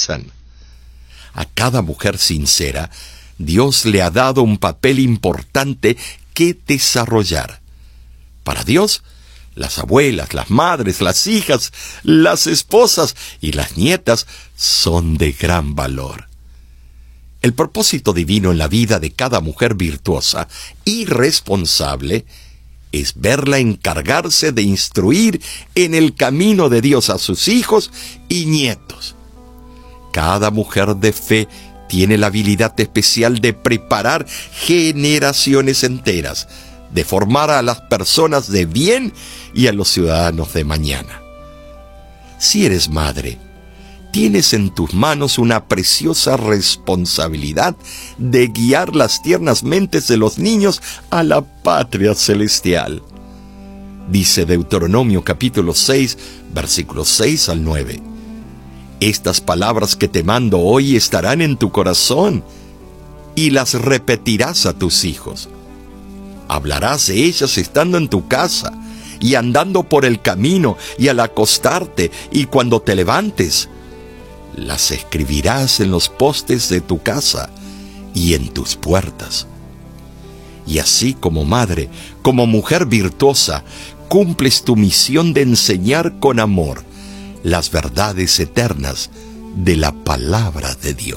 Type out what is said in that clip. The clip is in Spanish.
realizan. A cada mujer sincera, Dios le ha dado un papel importante que desarrollar. Para Dios, las abuelas, las madres, las hijas, las esposas y las nietas son de gran valor. El propósito divino en la vida de cada mujer virtuosa y responsable es verla encargarse de instruir en el camino de Dios a sus hijos y nietos. Cada mujer de fe tiene la habilidad especial de preparar generaciones enteras, de formar a las personas de bien y a los ciudadanos de mañana. Si eres madre, tienes en tus manos una preciosa responsabilidad de guiar las tiernas mentes de los niños a la patria celestial. Dice Deuteronomio capítulo 6, versículos 6 al 9. Estas palabras que te mando hoy estarán en tu corazón y las repetirás a tus hijos. Hablarás de ellas estando en tu casa y andando por el camino y al acostarte y cuando te levantes. Las escribirás en los postes de tu casa y en tus puertas. Y así como madre, como mujer virtuosa, cumples tu misión de enseñar con amor las verdades eternas de la palabra de Dios.